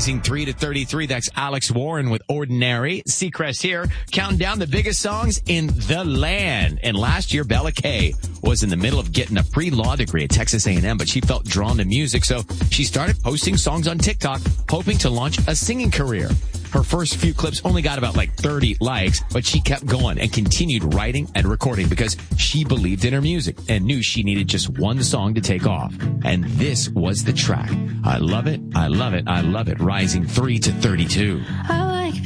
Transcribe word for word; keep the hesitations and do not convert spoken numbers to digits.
Rising three to thirty-three. That's Alex Warren with Ordinary. Seacrest here, counting down the biggest songs in the land. And last year, Bella Kay was in the middle of getting a pre-law degree at Texas A and M, but she felt drawn to music, so she started posting songs on TikTok, hoping to launch a singing career. Her first few clips only got about like thirty likes, but she kept going and continued writing and recording because she believed in her music and knew she needed just one song to take off. And this was the track. I love it. I love it. I love it. Rising three to thirty-two.